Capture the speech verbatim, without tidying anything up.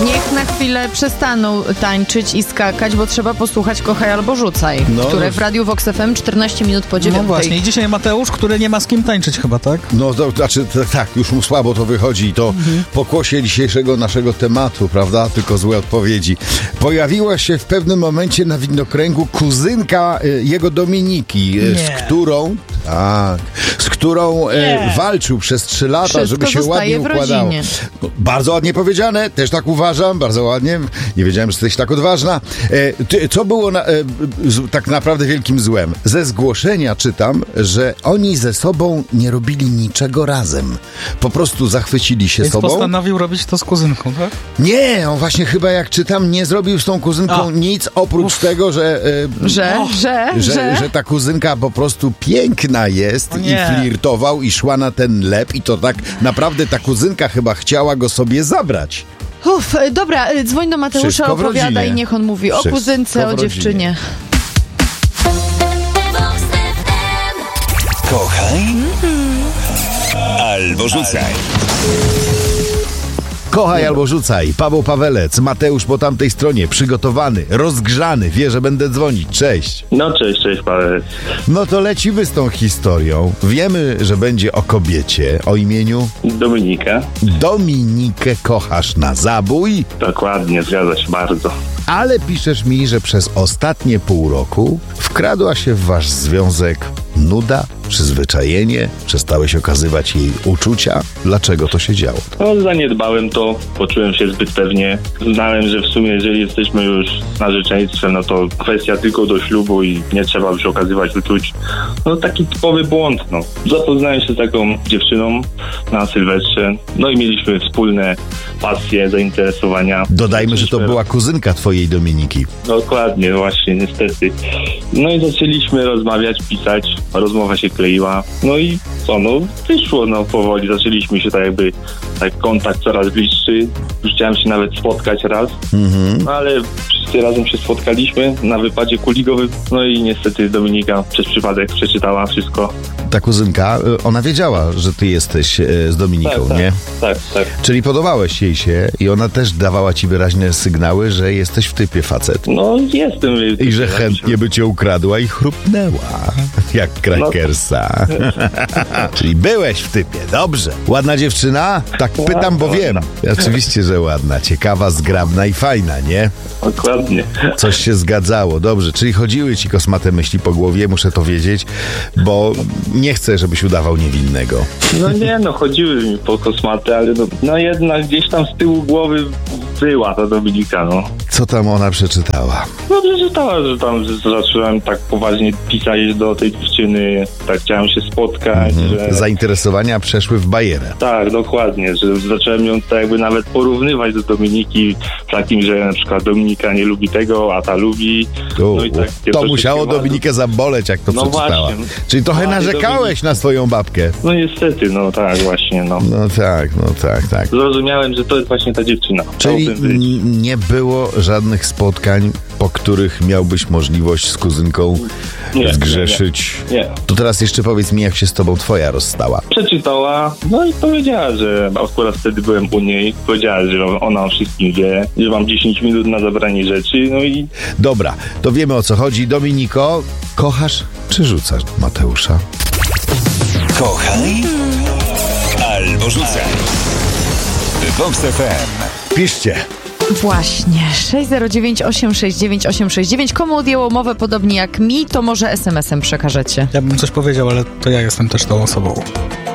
Niech na chwilę przestaną tańczyć i skakać, bo trzeba posłuchać Kochaj albo Rzucaj, no, które w Radiu Vox F M czternaście minut po dziewiątej. No właśnie, i dzisiaj Mateusz, który nie ma z kim tańczyć chyba, tak? No to znaczy, to, tak, już mu słabo to wychodzi i to mhm. pokłosie dzisiejszego naszego tematu, prawda? Tylko złe odpowiedzi. Pojawiła się w pewnym momencie na widnokręgu kuzynka y, jego Dominiki, y, z którą, tak, z którą y, walczył przez trzy lata, Wszystko żeby się ładnie układało. No, bardzo ładnie powiedziane, też tak uważam, bardzo ładnie. Nie wiedziałem, że jesteś tak odważna. E, ty, co było na, e, z, tak naprawdę wielkim złem? Ze zgłoszenia czytam, że oni ze sobą nie robili niczego razem. Po prostu zachwycili się Więc sobą. postanowił robić to z kuzynką, tak? Nie, on właśnie chyba jak czytam, nie zrobił z tą kuzynką A. nic oprócz Uf. tego, że, e, że, oh, że, że, że że ta kuzynka po prostu piękna jest i flirtował i szła na ten lep i to tak naprawdę ta kuzynka chyba chciała go sobie zabrać. Uf, dobra, dzwoń do Mateusza, opowiada i niech on mówi o kuzynce, o dziewczynie. Kochaj albo rzucaj. Kochaj albo rzucaj. Paweł Pawelec, Mateusz po tamtej stronie, przygotowany, rozgrzany, wie, że będę dzwonić. Cześć. No cześć, cześć Paweł. No to lecimy z tą historią. Wiemy, że będzie o kobiecie, o imieniu? Dominika. Dominikę kochasz na zabój? Dokładnie, zgadza się bardzo. Ale piszesz mi, że przez ostatnie pół roku wkradła się w wasz związek nuda, przyzwyczajenie, przestałeś okazywać jej uczucia. Dlaczego to się działo? No, zaniedbałem to, poczułem się zbyt pewnie. Znałem, że w sumie jeżeli jesteśmy już narzeczeństwem, no to kwestia tylko do ślubu i nie trzeba już okazywać uczuć. No taki typowy błąd, no. Zapoznałem się z taką dziewczyną na Sylwestrze, no i mieliśmy wspólne pasje, zainteresowania. Dodajmy, że to była kuzynka twojej Dominiki. Dokładnie, właśnie, niestety. No i zaczęliśmy rozmawiać, pisać, rozmowa się kleiła, no i co, no wyszło, no powoli, zaczęliśmy się tak jakby, tak kontakt coraz bliższy, już chciałem się nawet spotkać raz, mhm. no ale wszyscy razem się spotkaliśmy na wypadzie kuligowym, no i niestety Dominika przez przypadek przeczytała wszystko. Ta kuzynka, ona wiedziała, że ty jesteś z Dominiką, tak, nie? Tak, tak. Czyli podobałeś jej się i ona też dawała ci wyraźne sygnały, że jesteś w typie facet. No jestem. I że chętnie by cię ukradła i chrupnęła, jak krakersa. No. Czyli byłeś w typie, dobrze. Ładna dziewczyna? Tak pytam, bo wiem. Oczywiście, że ładna, ciekawa, zgrabna i fajna, nie? Dokładnie. Coś się zgadzało, dobrze. Czyli chodziły ci kosmate myśli po głowie, muszę to wiedzieć, bo nie chcę, żebyś udawał niewinnego. No nie, no chodziły mi po kosmate, ale no, no jednak gdzieś tam z tyłu głowy była ta Dominika, no. Co tam ona przeczytała? No przeczytała, że tam że zacząłem tak poważnie pisać do tej dziewczyny, tak chciałem się spotkać. Mhm. Że... Zainteresowania przeszły w bajerę. Tak, dokładnie, że zacząłem ją tak jakby nawet porównywać do Dominiki, takim, że na przykład Dominika nie lubi tego, a ta lubi. U, no i tak, to musiało Dominikę zaboleć, jak to no przeczytała. Właśnie. Czyli trochę Właśnie, narzekałeś Dominik... na swoją babkę. No niestety, no tak właśnie, no. No tak, no tak, tak. Zrozumiałem, że to jest właśnie ta dziewczyna. Czyli n- nie było żadnych spotkań, po których miałbyś możliwość z kuzynką nie, zgrzeszyć. Nie, nie. To teraz jeszcze powiedz mi, jak się z tobą twoja rozstała. Przeczytała, no i powiedziała, że akurat wtedy byłem u niej. Powiedziała, że ona o wszystkim wie, że mam dziesięć minut na zabranie rzeczy, no i... Dobra, to wiemy, o co chodzi. Dominiko, kochasz czy rzucasz Mateusza? Kochaj albo rzucaj. Vox F M. Piszcie. Właśnie. sześć zero dziewięć osiem sześć dziewięć osiem sześć dziewięć. Komu odjęło mowę podobnie jak mi, to może es em esem przekażecie. Ja bym coś powiedział, ale to ja jestem też tą osobą.